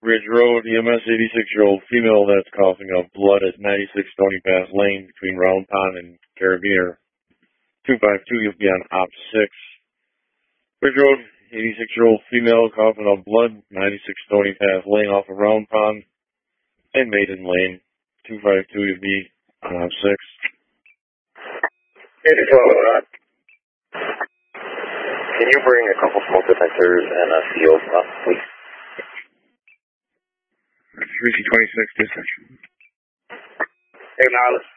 Ridge Road, EMS 86-year-old female that's coughing up blood at 96 Stony Pass Lane between Round Pond and Carabiner. 252, you'll be on Op 6. Ridge Road, 86-year-old female coughing up blood, 96 Stony Pass Lane off of Round Pond and Maiden Lane. 252, you'll be on Op 6. Can you bring a couple smoke detectors and a CO from us, please? 3C26, dispatch. Acknowledge.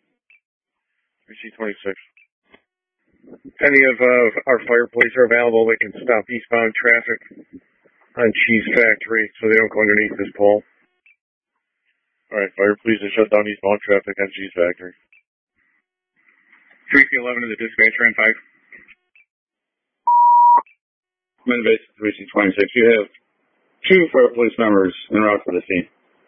3C26. Any of our fire police are available, they can stop eastbound traffic on Cheese Factory so they don't go underneath this pole. Alright, fire police to shut down eastbound traffic on Cheese Factory. 3C11 to the dispatcher on 5. Minbase 3C26, you have 2 fire police members en route for the scene.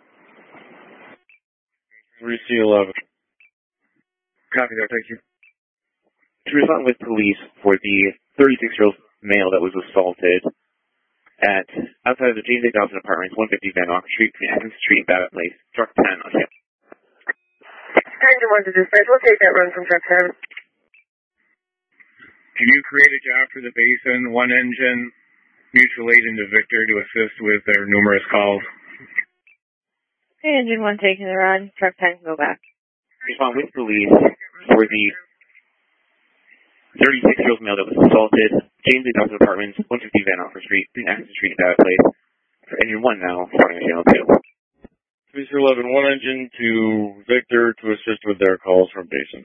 3C11. Copy that, thank you. To respond with police for the 36-year-old male that was assaulted at outside of the James A. Dobson Apartments, 150 Van Auken Street, between Athens Street and Babbitt Place. Truck 10 on him. Engine 1 to dispatch. We'll take that run from truck 10. Can you create a job for the basin, 1 engine, mutual aid into Victor to assist with their numerous calls? Okay, Engine 1 taking the run. Truck 10 can go back. Respond with police for the 36-year-old male that was assaulted, James A. Dobson Apartments, 150 Van Auken Street, between Athens Street and Babbitt Place. For Engine 1 now, starting on channel 2. 3C11, 1 engine to Victor to assist with their calls from Basin.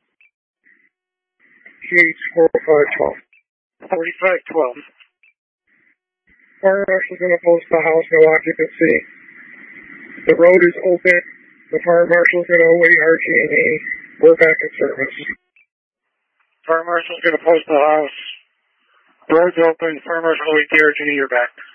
PH 4512. 4512. Fire marshal's going to post the house, no occupancy. The road is open. The fire marshal's going to await RG&E. We're back in service. Fire marshal's going to post the house. Road's open. Fire marshal will await the RG&E. You're back.